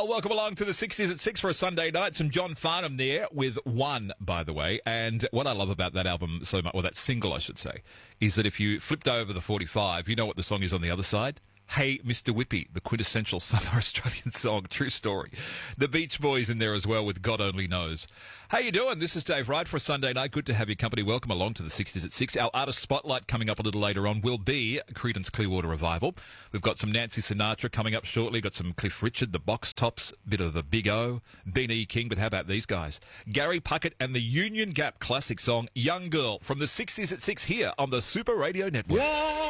Well, welcome along to the 60s at 6 for a Sunday night. Some John Farnham there with One, by the way. And what I love about that album so much, or that single, I should say, is that if you flipped over the 45, you know what the song is on the other side? Hey, Mr. Whippy, the quintessential summer Australian song. True story. The Beach Boys in there as well with God Only Knows. How you doing? This is Dave Wright for a Sunday night. Good to have your company. Welcome along to the 60s at 6. Our artist spotlight coming up a little later on will be Creedence Clearwater Revival. We've got some Nancy Sinatra coming up shortly. Got some Cliff Richard, the Box Tops, bit of the Big O, B&E King, but how about these guys? Gary Puckett and the Union Gap classic song Young Girl from the 60s at 6 here on the Super Radio Network. Yeah.